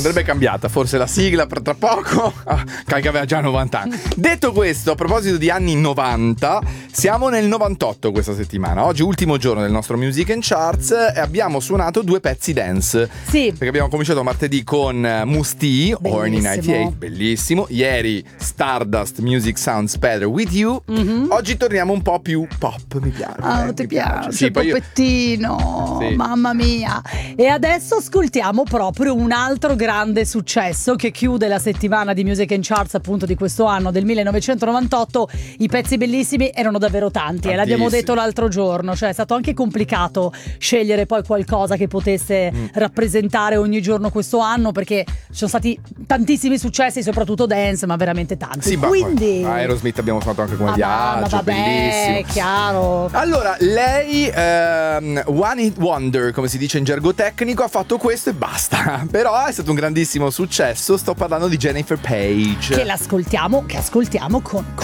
andrebbe cambiata, forse la sigla per tra poco. Che aveva già 90 anni. Detto questo, a proposito di anni 90, siamo nel 98 questa settimana. Oggi ultimo giorno del nostro Music and Charts e abbiamo suonato 2 pezzi dance. Sì. Perché abbiamo cominciato martedì con Musti, Horny 98, bellissimo. Ieri Stardust, Music Sounds Better With You. Oggi torniamo un po' più pop, mi piace. Ti piace? Sì, Popettino, Sì. mamma mia. E adesso ascoltiamo proprio un altro grande successo che chiude la settimana di Music and Charts appunto di questo anno del 1998. I pezzi bellissimi erano davvero tanti, l'abbiamo detto l'altro giorno, cioè è stato anche complicato scegliere poi qualcosa che potesse rappresentare ogni giorno questo anno, perché ci sono stati tantissimi successi, soprattutto dance, ma veramente tanti. Sì, quindi Aerosmith abbiamo suonato anche come viaggio, vabbè, bellissimo. Chiaro. Allora, lei One Hit Wonder, come si dice in gergo tecnico, ha fatto questo e basta. Però è stato un grandissimo successo. Sto parlando di Jennifer Page, Che ascoltiamo con